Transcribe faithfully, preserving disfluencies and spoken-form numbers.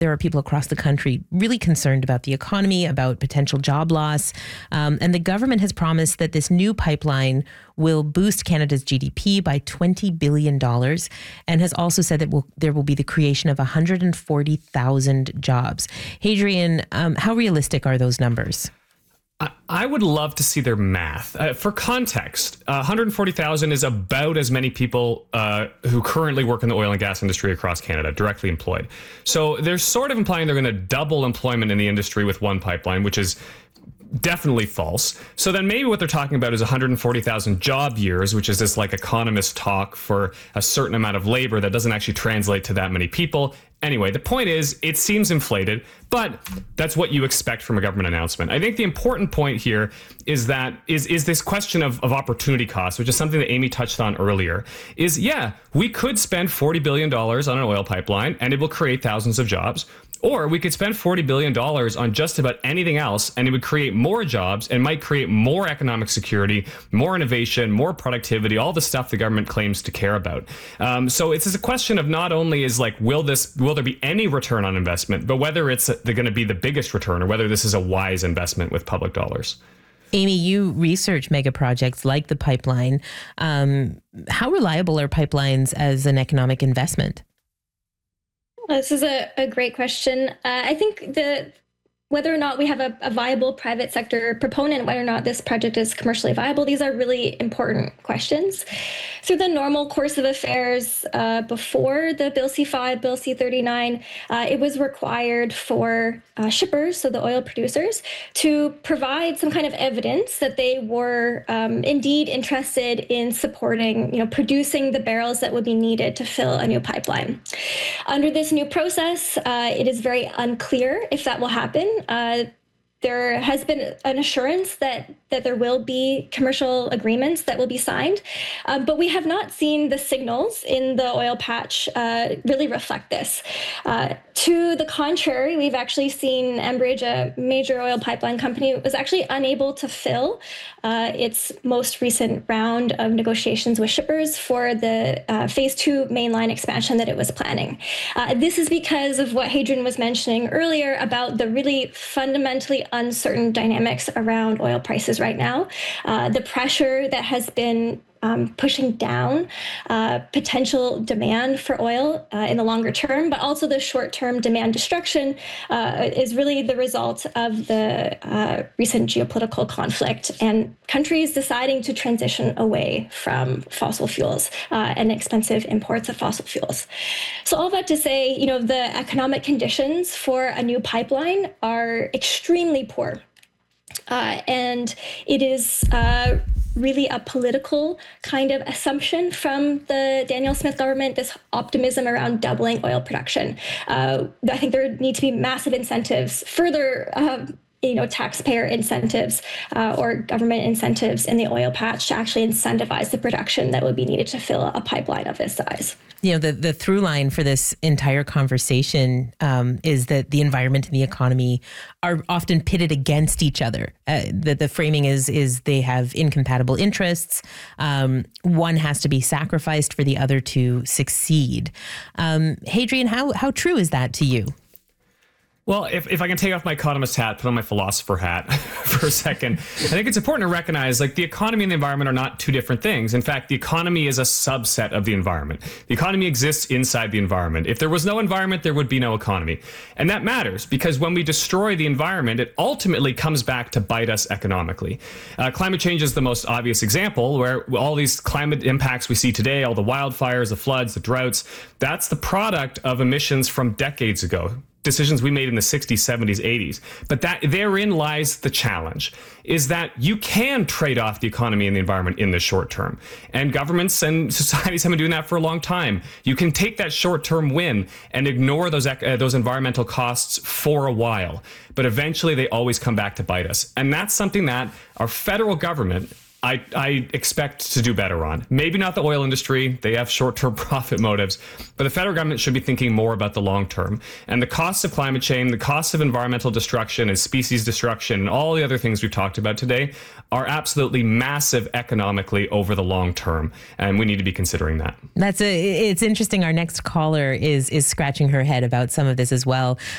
there are people across the country really concerned about the economy, about potential job loss. Um, and the government has promised that this new pipeline will boost Canada's G D P by twenty billion dollars, and has also said that will, there will be the creation of one hundred forty thousand jobs. Hadrian, um, how realistic are those numbers? I would love to see their math. Uh, for context, uh, one hundred forty thousand is about as many people uh, who currently work in the oil and gas industry across Canada, directly employed. So they're sort of implying they're going to double employment in the industry with one pipeline, which is definitely false. So then maybe what they're talking about is one hundred forty thousand job years, which is this like economist talk for a certain amount of labor that doesn't actually translate to that many people. Anyway, the point is, it seems inflated, but that's what you expect from a government announcement. I think the important point here is that is is this question of, of opportunity cost, which is something that Amy touched on earlier, is, yeah, we could spend forty billion dollars on an oil pipeline and it will create thousands of jobs. Or we could spend forty billion dollars on just about anything else, and it would create more jobs and might create more economic security, more innovation, more productivity, all the stuff the government claims to care about. Um, so it's a question of not only is like, will this, will there be any return on investment, but whether it's going to be the biggest return or whether this is a wise investment with public dollars. Amy, you research mega projects like the pipeline. Um, how reliable are pipelines as an economic investment? This is a, a great question. Uh, I think the whether or not we have a, a viable private sector proponent, whether or not this project is commercially viable, these are really important questions. Through the normal course of affairs, uh, before the Bill C five, Bill C thirty-nine, uh, it was required for uh, shippers, so the oil producers, to provide some kind of evidence that they were um, indeed interested in supporting, you know, producing the barrels that would be needed to fill a new pipeline. Under this new process, uh, it is very unclear if that will happen. Uh, there has been an assurance that that there will be commercial agreements that will be signed, um, but we have not seen the signals in the oil patch uh, really reflect this. Uh, to the contrary, we've actually seen Enbridge, a major oil pipeline company, was actually unable to fill uh, its most recent round of negotiations with shippers for the uh, phase two mainline expansion that it was planning. Uh, this is because of what Hadrian was mentioning earlier about the really fundamentally uncertain dynamics around oil prices right now. Uh, the pressure that has been um, pushing down uh, potential demand for oil uh, in the longer term, but also the short-term demand destruction uh, is really the result of the uh, recent geopolitical conflict and countries deciding to transition away from fossil fuels uh, and expensive imports of fossil fuels. So all that to say, you know, the economic conditions for a new pipeline are extremely poor. Uh, and it is uh, really a political kind of assumption from the Danielle Smith government, this optimism around doubling oil production. Uh, I think there need to be massive incentives, further uh, you know, taxpayer incentives uh, or government incentives in the oil patch to actually incentivize the production that would be needed to fill a pipeline of this size. You know, the, the through line for this entire conversation um, is that the environment and the economy are often pitted against each other. Uh, the, the framing is is they have incompatible interests. Um, one has to be sacrificed for the other to succeed. Um, Hadrian, how how true is that to you? Well, if, if I can take off my economist hat, put on my philosopher hat for a second, I think it's important to recognize like the economy and the environment are not two different things. In fact, the economy is a subset of the environment. The economy exists inside the environment. If there was no environment, there would be no economy. And that matters because when we destroy the environment, it ultimately comes back to bite us economically. Uh, climate change is the most obvious example where all these climate impacts we see today, all the wildfires, the floods, the droughts, that's the product of emissions from decades ago. Decisions we made in the sixties, seventies, eighties. But that therein lies the challenge, is that you can trade off the economy and the environment in the short term. And governments and societies have been doing that for a long time. You can take that short-term win and ignore those, uh, those environmental costs for a while. But eventually they always come back to bite us. And that's something that our federal government I, I expect to do better on. Maybe not the oil industry. They have short-term profit motives. But the federal government should be thinking more about the long term. And the costs of climate change, the costs of environmental destruction and species destruction, and all the other things we've talked about today are absolutely massive economically over the long term. And we need to be considering that. That's a, it's interesting. Our next caller is is scratching her head about some of this as well.